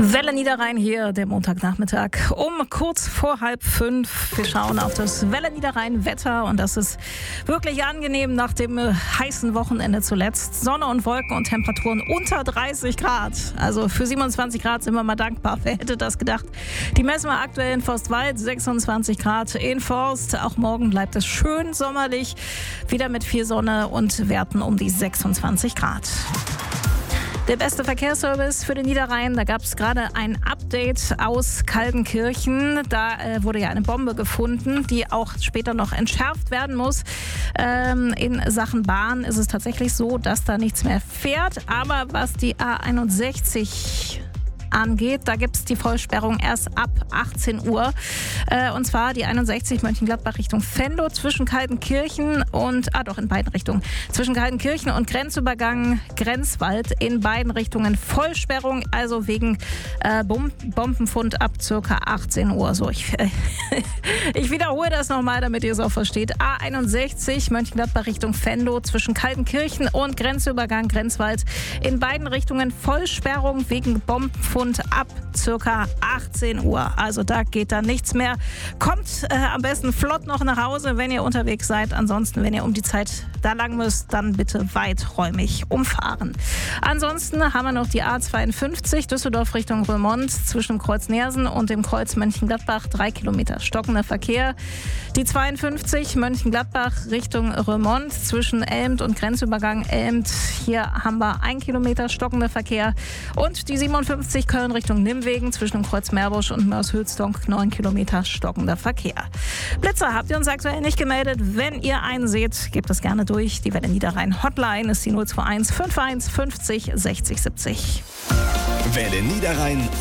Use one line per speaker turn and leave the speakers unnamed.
Welle Niederrhein hier, der Montagnachmittag um kurz vor 4:30. Wir schauen auf das Welle Niederrhein-Wetter und das ist wirklich angenehm nach dem heißen Wochenende zuletzt. Sonne und Wolken und Temperaturen unter 30 Grad. Also für 27 Grad sind wir mal dankbar. Wer hätte das gedacht? Die messen wir aktuell in Forstwald, 26 Grad in Forst. Auch morgen bleibt es schön sommerlich, wieder mit viel Sonne und Werten um die 26 Grad. Der beste Verkehrsservice für den Niederrhein, da gab es gerade ein Update aus Kaltenkirchen. Da wurde ja eine Bombe gefunden, die auch später noch entschärft werden muss. In Sachen Bahn ist es tatsächlich so, dass da nichts mehr fährt. Aber was die A61 angeht, da gibt es die Vollsperrung erst ab 18 Uhr. Und zwar die 61 Mönchengladbach Richtung Venlo zwischen Kaltenkirchen und, in beiden Richtungen. Zwischen Kaltenkirchen und Grenzübergang Grenzwald in beiden Richtungen Vollsperrung, also wegen Bombenfund ab circa 18 Uhr. So, ich wiederhole das nochmal, damit ihr es auch versteht. A61 Mönchengladbach Richtung Venlo zwischen Kaltenkirchen und Grenzübergang Grenzwald in beiden Richtungen Vollsperrung wegen Bombenfund ab circa 18 Uhr. Also da geht dann nichts mehr. Kommt am besten flott noch nach Hause, wenn ihr unterwegs seid. Ansonsten, wenn ihr um die Zeit da lang müsst, dann bitte weiträumig umfahren. Ansonsten haben wir noch die A52 Düsseldorf Richtung Römond zwischen Kreuz Neersen und dem Kreuz Mönchengladbach 3 Kilometer stockender Verkehr. Die 52 Mönchengladbach Richtung Römond zwischen Elmt und Grenzübergang Elmt. Hier haben wir 1 Kilometer stockender Verkehr. Und die 57 Köln Richtung Nimwegen zwischen dem Kreuz Meerbusch und Mörs-Hülsdonk 9 Kilometer stockender Verkehr. Blitzer habt ihr uns aktuell nicht gemeldet. Wenn ihr einen seht, gebt das gerne durch. Die Welle Niederrhein Hotline ist die 021 51 50 60 70.
Welle Niederrhein